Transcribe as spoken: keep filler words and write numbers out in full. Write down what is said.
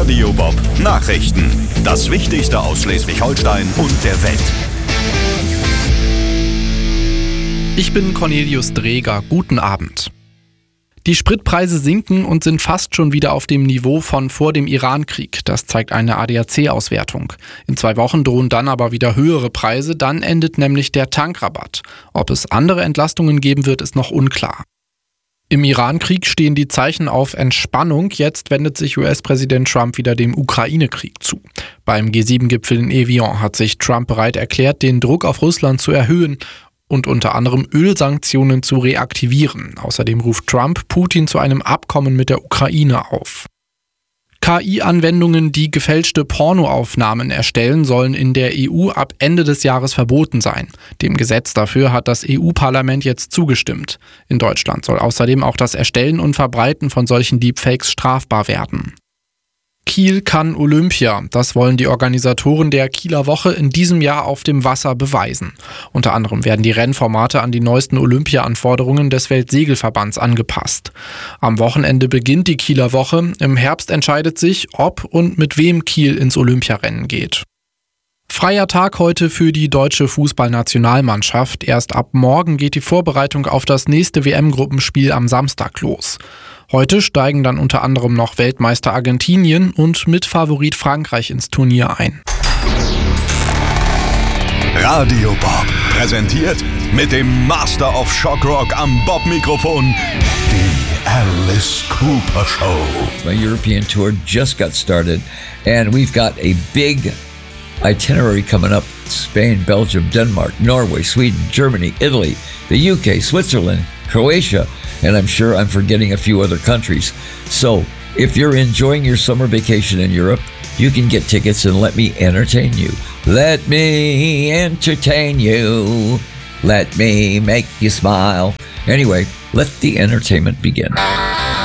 Radio Bob Nachrichten. Das Wichtigste aus Schleswig-Holstein und der Welt. Ich bin Cornelius Dreger. Guten Abend. Die Spritpreise sinken und sind fast schon wieder auf dem Niveau von vor dem Iran-Krieg. Das zeigt eine A D A C-Auswertung. In zwei Wochen drohen dann aber wieder höhere Preise. Dann endet nämlich der Tankrabatt. Ob es andere Entlastungen geben wird, ist noch unklar. Im Iran-Krieg stehen die Zeichen auf Entspannung. Jetzt wendet sich U S-Präsident Trump wieder dem Ukraine-Krieg zu. Beim G sieben Gipfel in Evian hat sich Trump bereit erklärt, den Druck auf Russland zu erhöhen und unter anderem Ölsanktionen zu reaktivieren. Außerdem ruft Trump Putin zu einem Abkommen mit der Ukraine auf. K I-Anwendungen, die gefälschte Pornoaufnahmen erstellen, sollen in der E U ab Ende des Jahres verboten sein. Dem Gesetz dafür hat das E U-Parlament jetzt zugestimmt. In Deutschland soll außerdem auch das Erstellen und Verbreiten von solchen Deepfakes strafbar werden. Kiel kann Olympia. Das wollen die Organisatoren der Kieler Woche in diesem Jahr auf dem Wasser beweisen. Unter anderem werden die Rennformate an die neuesten Olympia-Anforderungen des Weltsegelverbands angepasst. Am Wochenende beginnt die Kieler Woche. Im Herbst entscheidet sich, ob und mit wem Kiel ins Olympiarennen geht. Freier Tag heute für die deutsche Fußballnationalmannschaft. Erst ab morgen geht die Vorbereitung auf das nächste W M-Gruppenspiel am Samstag los. Heute steigen dann unter anderem noch Weltmeister Argentinien und Mitfavorit Frankreich ins Turnier ein. Radio Bob präsentiert mit dem Master of Shock Rock am Bob-Mikrofon die Alice Cooper Show. My European tour just got started and we've got a big itinerary coming up. Spain, Belgium, Denmark, Norway, Sweden, Germany, Italy, the U K, Switzerland, Croatia, and I'm sure I'm forgetting a few other countries. So, if you're enjoying your summer vacation in Europe, you can get tickets and let me entertain you. Let me entertain you. Let me make you smile. Anyway, let the entertainment begin.